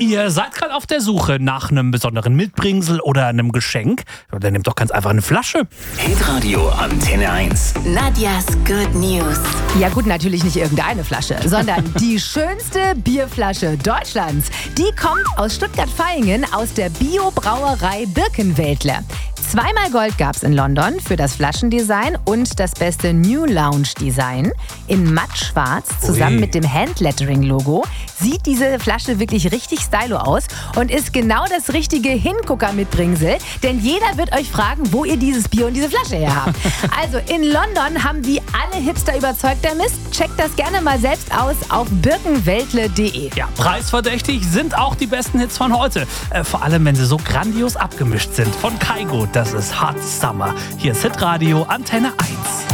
Ihr seid gerade auf der Suche nach einem besonderen Mitbringsel oder einem Geschenk? Ja, dann nehmt doch ganz einfach eine Flasche. Hitradio Antenne 1. Nadjas Good News. Ja gut, natürlich nicht irgendeine Flasche, sondern die schönste Bierflasche Deutschlands. Die kommt aus Stuttgart-Vaihingen aus der Bio-Brauerei Birkenweltler. 2-mal Gold gab's in London für das Flaschendesign und das beste New Lounge Design. In mattschwarz zusammen mit dem Handlettering-Logo sieht diese Flasche wirklich richtig stylo aus und ist genau das richtige Hingucker-Mitbringsel, denn jeder wird euch fragen, wo ihr dieses Bier und diese Flasche her habt. Also in London haben die alle Hipster überzeugt damit. Checkt das gerne mal selbst aus auf birkenweltle.de. Ja, preisverdächtig sind auch die besten Hits von heute. Vor allem, wenn sie so grandios abgemischt sind. Von Kaigo, das ist Hot Summer. Hier ist Hitradio Antenne 1.